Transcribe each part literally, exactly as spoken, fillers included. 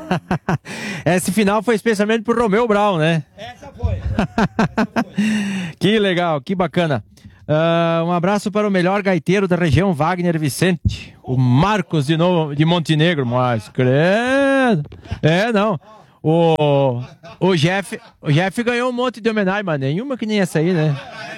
Esse final foi especialmente pro Romeu Brown, né? Essa foi. Essa foi. Que legal, que bacana. Uh, um abraço para o melhor gaiteiro da região, Wagner Vicente. O Marcos de, novo, de Montenegro, mas credo. É, não. O, o, Jeff, o Jeff ganhou um monte de homenagem, mas nenhuma que nem essa aí, né?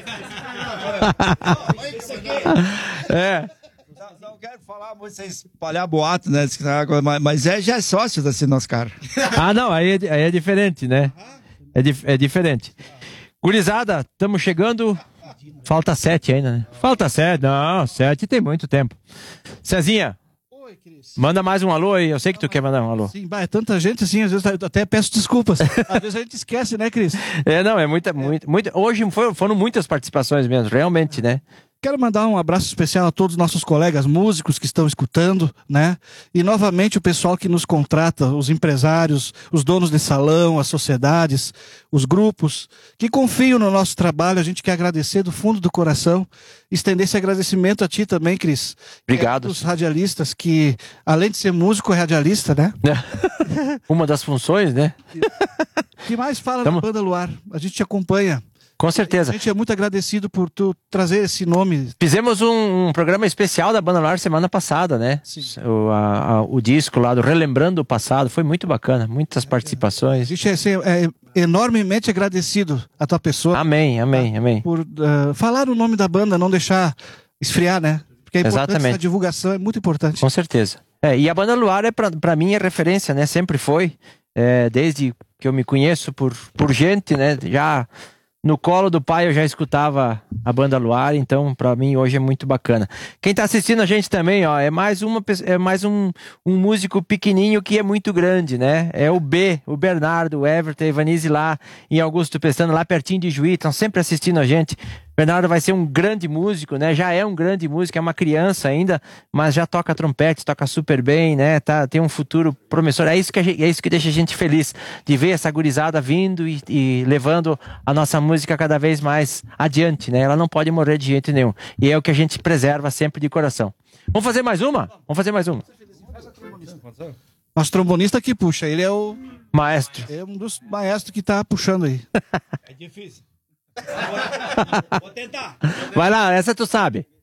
É. Não quero falar, vocês espalhar boato, né? Mas é, já é sócio da Sinoscar. Ah, não, aí é, aí é diferente, né? É, dif é diferente. Gurizada, estamos chegando. Falta sete ainda, né? Falta sete, não, sete tem muito tempo. Cezinha, oi, Cris. Manda mais um alô aí, eu sei que tu quer mandar um alô. Sim, é tanta gente assim, às vezes eu até peço desculpas. Às vezes a gente esquece, né, Cris? É, não, é muita, muita, muita. Hoje foram, foram muitas participações mesmo, realmente, né? Quero mandar um abraço especial a todos os nossos colegas músicos que estão escutando, né? E novamente o pessoal que nos contrata, os empresários, os donos de salão, as sociedades, os grupos, que confiam no nosso trabalho. A gente quer agradecer do fundo do coração. Estender esse agradecimento a ti também, Cris. Obrigado. É, os radialistas que, além de ser músico, é radialista, né? Uma das funções, né? O que mais fala Tamo... da Banda Luar? A gente te acompanha. Com certeza. A gente é muito agradecido por tu trazer esse nome. Fizemos um, um programa especial da Banda Luar semana passada, né? Sim. O, a, a, o disco lá do Relembrando o Passado. Foi muito bacana, muitas participações. A gente é, é enormemente agradecido à tua pessoa. Amém, amém, tá? amém. Por uh, falar o nome da banda, não deixar esfriar, né? Porque é importante. Exatamente. Essa divulgação é muito importante. Com certeza. É, e a Banda Luar, é pra, pra mim, é referência, né? Sempre foi. É, desde que eu me conheço por, por gente, né? Já... No colo do pai eu já escutava a Banda Luar, então pra mim hoje é muito bacana. Quem tá assistindo a gente também, ó, é mais, uma, é mais um, um músico pequenininho que é muito grande, né? É o B, o Bernardo, o Everton, a Ivanise lá em Augusto Pestana, lá pertinho de Juí, estão sempre assistindo a gente. Bernardo vai ser um grande músico, né? Já é um grande músico, é uma criança ainda, mas já toca trompete, toca super bem, né? Tá, tem um futuro promissor. É isso que, a gente, é isso que deixa a gente feliz, de ver essa gurizada vindo e, e levando a nossa música cada vez mais adiante, né? Ela não pode morrer de jeito nenhum. E é o que a gente preserva sempre de coração. Vamos fazer mais uma? Vamos fazer mais uma. Nosso trombonista que puxa, ele é o... Maestro. É um dos maestros que tá puxando aí. É difícil. Vou tentar. Vai lá, essa tu sabe.